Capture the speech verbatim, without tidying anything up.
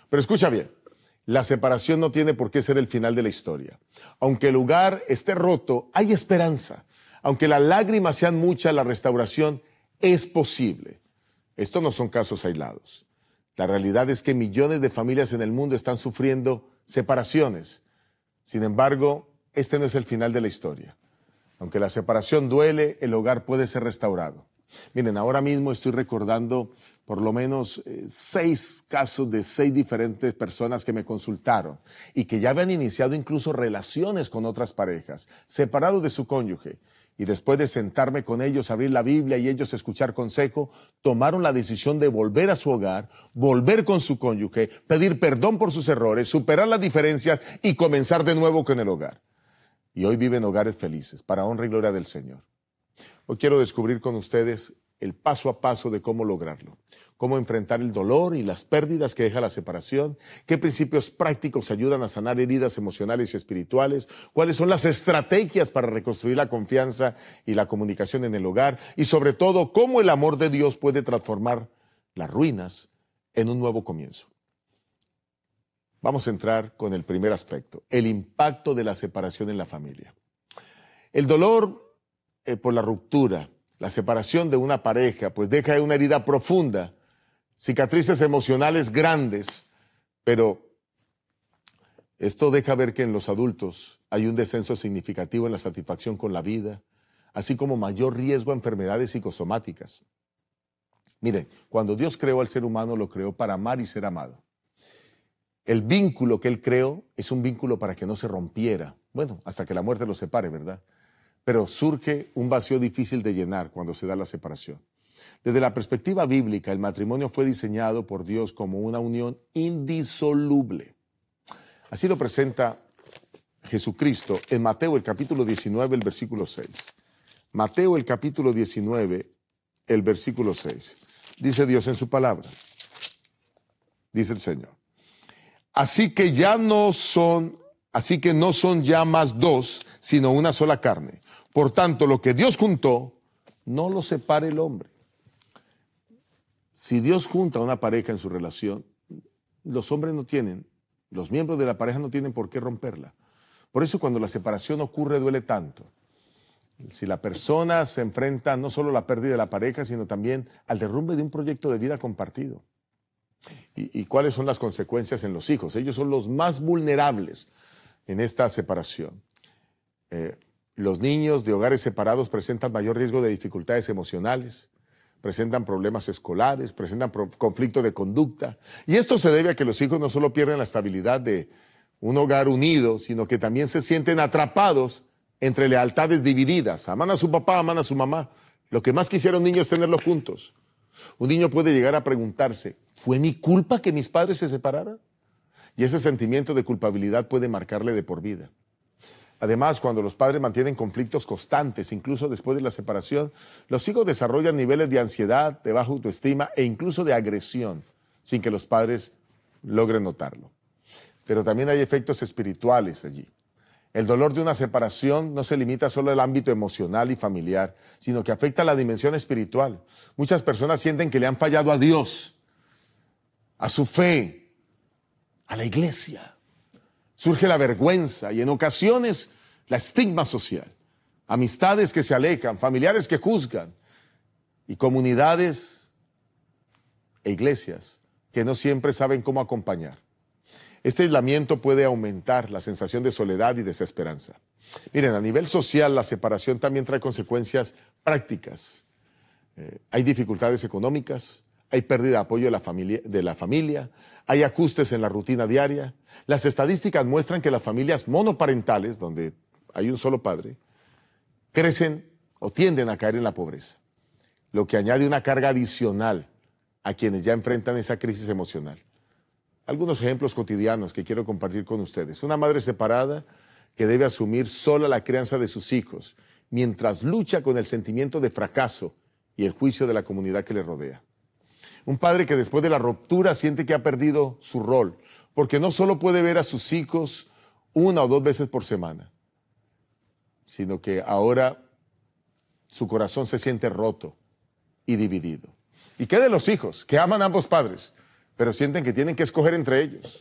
Pero escucha bien, la separación no tiene por qué ser el final de la historia. Aunque el hogar esté roto, hay esperanza. Aunque las lágrimas sean muchas, la restauración es posible. Estos no son casos aislados. La realidad es que millones de familias en el mundo están sufriendo separaciones. Sin embargo, este no es el final de la historia. Aunque la separación duele, el hogar puede ser restaurado. Miren, ahora mismo estoy recordando por lo menos eh, seis casos de seis diferentes personas que me consultaron y que ya habían iniciado incluso relaciones con otras parejas, separados de su cónyuge. Y después de sentarme con ellos, abrir la Biblia y ellos escuchar consejo, tomaron la decisión de volver a su hogar, volver con su cónyuge, pedir perdón por sus errores, superar las diferencias y comenzar de nuevo con el hogar. Y hoy viven hogares felices, para honra y gloria del Señor. Hoy quiero descubrir con ustedes el paso a paso de cómo lograrlo, cómo enfrentar el dolor y las pérdidas que deja la separación, qué principios prácticos ayudan a sanar heridas emocionales y espirituales, cuáles son las estrategias para reconstruir la confianza y la comunicación en el hogar y sobre todo cómo el amor de Dios puede transformar las ruinas en un nuevo comienzo. Vamos a entrar con el primer aspecto, el impacto de la separación en la familia. El dolor Eh, por la ruptura, la separación de una pareja, pues deja una herida profunda, cicatrices emocionales grandes, pero esto deja ver que en los adultos hay un descenso significativo en la satisfacción con la vida, así como mayor riesgo a enfermedades psicosomáticas. Miren, cuando Dios creó al ser humano, lo creó para amar y ser amado. El vínculo que Él creó es un vínculo para que no se rompiera, bueno, hasta que la muerte los separe, ¿verdad? Pero surge un vacío difícil de llenar cuando se da la separación. Desde la perspectiva bíblica, el matrimonio fue diseñado por Dios como una unión indisoluble. Así lo presenta Jesucristo en Mateo el capítulo diecinueve, el versículo seis. Mateo el capítulo diecinueve, el versículo seis. Dice Dios en su palabra. Dice el Señor. Así que ya no son, así que no son ya más dos, sino una sola carne. Por tanto, lo que Dios juntó, no lo separe el hombre. Si Dios junta a una pareja en su relación, los hombres no tienen, los miembros de la pareja no tienen por qué romperla. Por eso cuando la separación ocurre duele tanto. Si la persona se enfrenta no solo a la pérdida de la pareja, sino también al derrumbe de un proyecto de vida compartido. ¿Y, y cuáles son las consecuencias en los hijos? Ellos son los más vulnerables en esta separación. Eh, Los niños de hogares separados presentan mayor riesgo de dificultades emocionales, presentan problemas escolares, presentan conflicto de conducta. Y esto se debe a que los hijos no solo pierden la estabilidad de un hogar unido, sino que también se sienten atrapados entre lealtades divididas. Aman a su papá, aman a su mamá. Lo que más quisiera un niño es tenerlos juntos. Un niño puede llegar a preguntarse, ¿fue mi culpa que mis padres se separaran? Y ese sentimiento de culpabilidad puede marcarle de por vida. Además, cuando los padres mantienen conflictos constantes, incluso después de la separación, los hijos desarrollan niveles de ansiedad, de baja autoestima e incluso de agresión, sin que los padres logren notarlo. Pero también hay efectos espirituales allí. El dolor de una separación no se limita solo al ámbito emocional y familiar, sino que afecta a la dimensión espiritual. Muchas personas sienten que le han fallado a Dios, a su fe, a la iglesia. Surge la vergüenza y en ocasiones la estigma social. Amistades que se alejan, familiares que juzgan y comunidades e iglesias que no siempre saben cómo acompañar. Este aislamiento puede aumentar la sensación de soledad y desesperanza. Miren, a nivel social la separación también trae consecuencias prácticas. Eh, hay dificultades económicas, hay pérdida de apoyo de la, familia, de la familia, hay ajustes en la rutina diaria. Las estadísticas muestran que las familias monoparentales, donde hay un solo padre, crecen o tienden a caer en la pobreza, lo que añade una carga adicional a quienes ya enfrentan esa crisis emocional. Algunos ejemplos cotidianos que quiero compartir con ustedes. Una madre separada que debe asumir sola la crianza de sus hijos, mientras lucha con el sentimiento de fracaso y el juicio de la comunidad que le rodea. Un padre que después de la ruptura siente que ha perdido su rol, porque no solo puede ver a sus hijos una o dos veces por semana, sino que ahora su corazón se siente roto y dividido. ¿Y qué de los hijos que aman a ambos padres, pero sienten que tienen que escoger entre ellos.